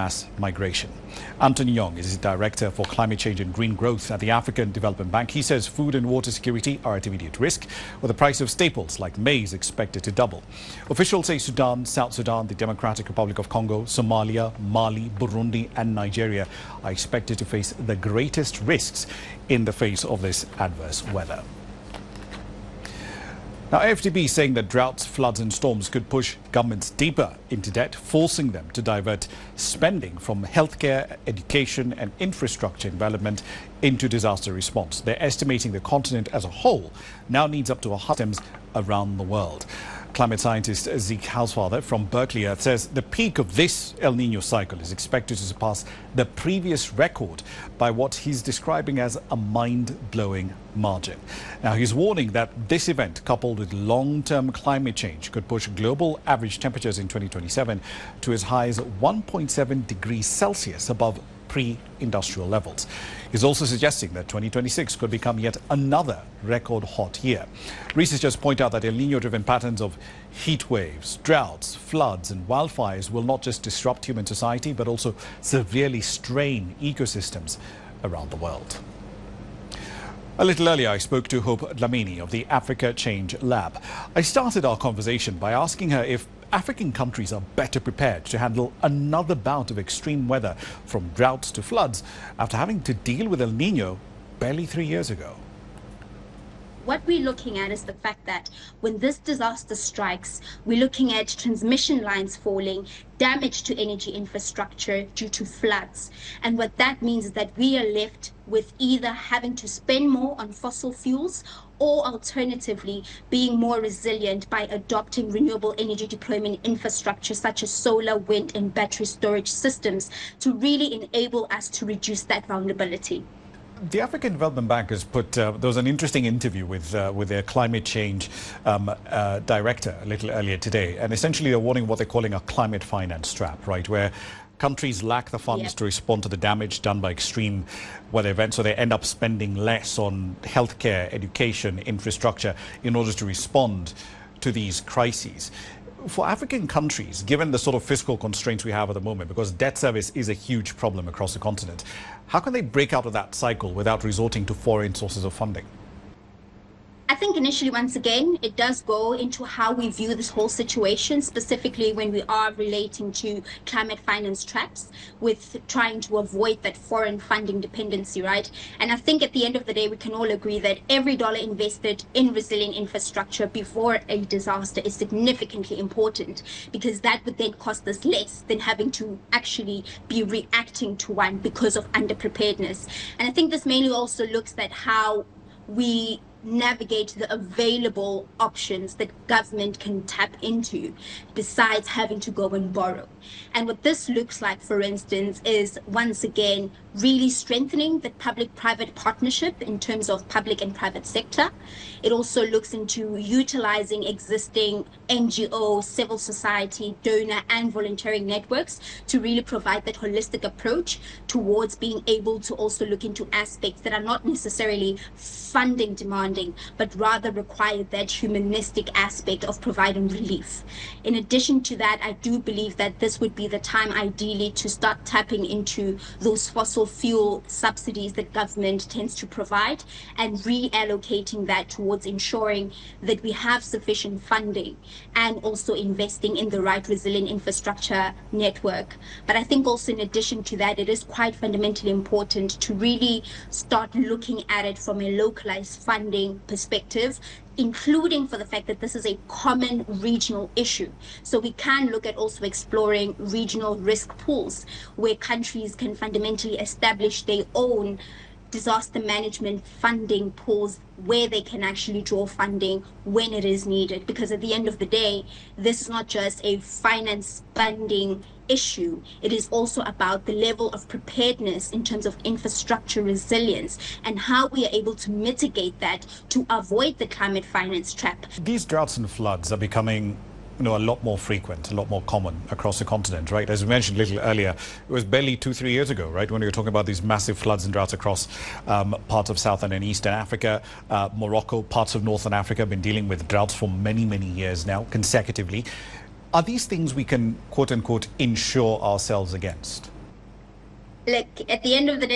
mass migration. Anthony Yong is Director for Climate Change and Green Growth at the African Development Bank. He says food and water security are at immediate risk, with the price of staples like maize expected to double. Officials say Sudan, South Sudan, the Democratic Republic of Congo, Somalia, Mali, Burundi and Nigeria are expected to face the greatest risks in the face of this adverse weather. Now, AFDB is saying that droughts, floods and storms could push governments deeper into debt, forcing them to divert spending from healthcare, education and infrastructure development into disaster response. They're estimating the continent as a whole now needs up to 100 items around the world. Climate scientist Zeke Hausfather from Berkeley Earth says the peak of this El Nino cycle is expected to surpass the previous record by what he's describing as a mind-blowing margin. Now, he's warning that this event, coupled with long-term climate change, could push global average temperatures in 2027 to as high as 1.7 degrees Celsius above pre-industrial levels. He's also suggesting that 2026 could become yet another record hot year. Researchers point out that El Nino-driven patterns of heat waves, droughts, floods and wildfires will not just disrupt human society, but also severely strain ecosystems around the world. A little earlier, I spoke to Hope Dlamini of the Africa Change Lab. I started our conversation by asking her if African countries are better prepared to handle another bout of extreme weather, from droughts to floods, after having to deal with El Nino barely 3 years ago. What we're looking at is the fact that when this disaster strikes, we're looking at transmission lines falling, damage to energy infrastructure due to floods. And what that means is that we are left with either having to spend more on fossil fuels or alternatively being more resilient by adopting renewable energy deployment infrastructure such as solar, wind and battery storage systems to really enable us to reduce that vulnerability. The African Development Bank has put, there was an interesting interview with their climate change director a little earlier today, and essentially they're warning what they're calling a climate finance trap, right, where countries lack the funds to respond to the damage done by extreme weather events, so they end up spending less on healthcare, education, infrastructure in order to respond to these crises. For African countries, given the sort of fiscal constraints we have at the moment, because debt service is a huge problem across the continent, how can they break out of that cycle without resorting to foreign sources of funding? I think initially, once again, it does go into how we view this whole situation, specifically when we are relating to climate finance traps with trying to avoid that foreign funding dependency, right? And I think at the end of the day, we can all agree that every dollar invested in resilient infrastructure before a disaster is significantly important, because that would then cost us less than having to actually be reacting to one because of underpreparedness. And I think this mainly also looks at how we navigate the available options that government can tap into besides having to go and borrow. And what this looks like, for instance, is once again really strengthening the public-private partnership in terms of public and private sector. It also looks into utilizing existing NGO, civil society, donor and volunteering networks to really provide that holistic approach towards being able to also look into aspects that are not necessarily funding demanding, but rather require that humanistic aspect of providing relief. In addition to that, I do believe that this would be the time ideally to start tapping into those fossil fuel subsidies that government tends to provide and reallocating that towards ensuring that we have sufficient funding and also investing in the right resilient infrastructure network. But I think also in addition to that, it is quite fundamentally important to really start looking at it from a localized funding perspective, including for the fact that this is a common regional issue. So we can look at also exploring regional risk pools where countries can fundamentally establish their own disaster management funding pools where they can actually draw funding when it is needed. Because at the end of the day, this is not just a finance funding issue. It is also about the level of preparedness in terms of infrastructure resilience and how we are able to mitigate that to avoid the climate finance trap. These droughts and floods are becoming a lot more frequent, a lot more common across the continent, right? As we mentioned a little earlier, it was barely 2-3 years ago, right, when we were talking about these massive floods and droughts across parts of Southern and Eastern Africa. Morocco, parts of Northern Africa have been dealing with droughts for many, many years now, consecutively. Are these things we can, quote unquote, insure ourselves against? Like, at the end of the day,